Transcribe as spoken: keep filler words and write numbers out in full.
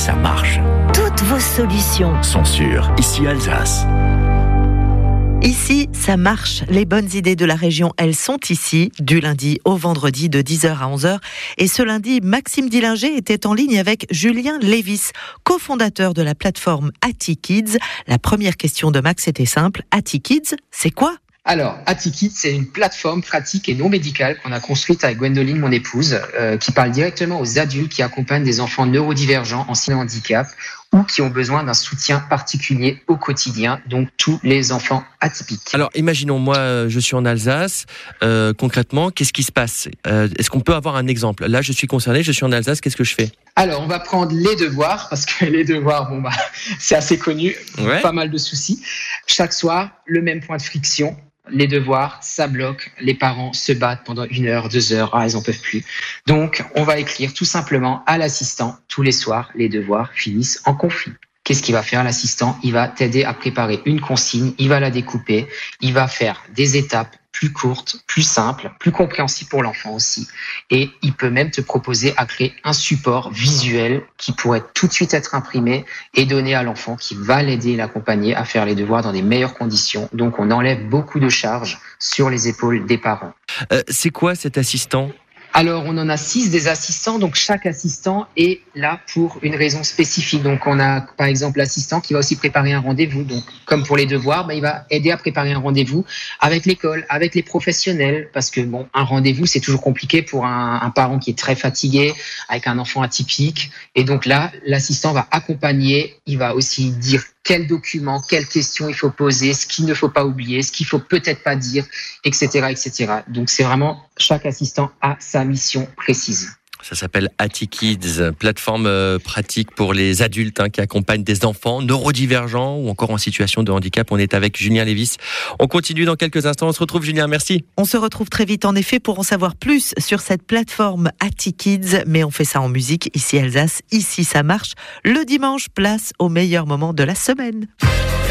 ça marche. Toutes vos solutions sont sur Ici Alsace. Ici, ça marche. Les bonnes idées de la région, elles sont ici, du lundi au vendredi de dix heures à onze heures. Et ce lundi, Maxime Dillinger était en ligne avec Julien Lévis, cofondateur de la plateforme AtiKids. La première question de Max était simple. AtiKids, c'est quoi ? Alors, AtiKids, c'est une plateforme pratique et non médicale qu'on a construite avec Gwendoline, mon épouse, euh, qui parle directement aux adultes qui accompagnent des enfants neurodivergents en signe de handicap ou qui ont besoin d'un soutien particulier au quotidien, donc tous les enfants atypiques. Alors, imaginons, moi, je suis en Alsace. Euh, concrètement, qu'est-ce qui se passe ? euh, Est-ce qu'on peut avoir un exemple ? Là, je suis concerné, je suis en Alsace, qu'est-ce que je fais ? Alors, on va prendre les devoirs, parce que les devoirs, bon bah, c'est assez connu, ouais. Pas mal de soucis. Chaque soir, le même point de friction. Les devoirs, ça bloque, les parents se battent pendant une heure, deux heures, ah, ils en peuvent plus. Donc, on va écrire tout simplement à l'assistant, tous les soirs, les devoirs finissent en conflit. Qu'est-ce qu'il va faire, l'assistant ? Il va t'aider à préparer une consigne, il va la découper, il va faire des étapes plus courtes, plus simples, plus compréhensibles pour l'enfant aussi. Et il peut même te proposer à créer un support visuel qui pourrait tout de suite être imprimé et donné à l'enfant qui va l'aider et l'accompagner à faire les devoirs dans des meilleures conditions. Donc on enlève beaucoup de charges sur les épaules des parents. Euh, c'est quoi cet assistant ? Alors, on en a six des assistants, donc chaque assistant est là pour une raison spécifique. Donc, on a par exemple l'assistant qui va aussi préparer un rendez-vous. Donc, comme pour les devoirs, bah, il va aider à préparer un rendez-vous avec l'école, avec les professionnels, parce que bon, un rendez-vous c'est toujours compliqué pour un, un parent qui est très fatigué avec un enfant atypique. Et donc là, l'assistant va accompagner, il va aussi dire quels documents, quelles questions il faut poser, ce qu'il ne faut pas oublier, ce qu'il faut peut-être pas dire, et cetera, et cetera. Donc c'est vraiment chaque assistant a sa mission précise. Ça s'appelle AtiKids, plateforme euh, pratique pour les adultes hein, qui accompagnent des enfants neurodivergents ou encore en situation de handicap. On est avec Julien Lévis. On continue dans quelques instants. On se retrouve, Julien. Merci. On se retrouve très vite, en effet, pour en savoir plus sur cette plateforme AtiKids. Mais on fait ça en musique, ici Alsace, ici ça marche. Le dimanche, place au meilleur moment de la semaine.